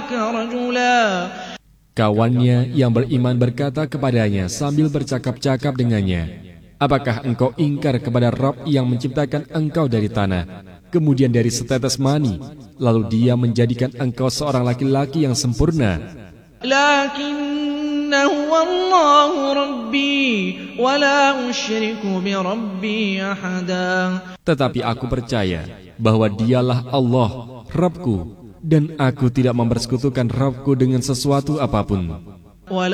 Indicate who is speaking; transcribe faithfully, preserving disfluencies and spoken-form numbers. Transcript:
Speaker 1: بك رجلا.
Speaker 2: Kawannya yang beriman berkata kepadanya sambil bercakap-cakap dengannya, apakah engkau ingkar kepada Rabb yang menciptakan engkau dari tanah, kemudian dari setetes mani, lalu dia menjadikan engkau seorang laki-laki yang sempurna?
Speaker 1: Lakinna huwa Allahu Rabbi wa la usyriku bi Rabbi ahada.
Speaker 2: Tetapi aku percaya bahwa dialah Allah, Rabbku, dan aku tidak mempersekutukan Rabbku dengan sesuatu apapun.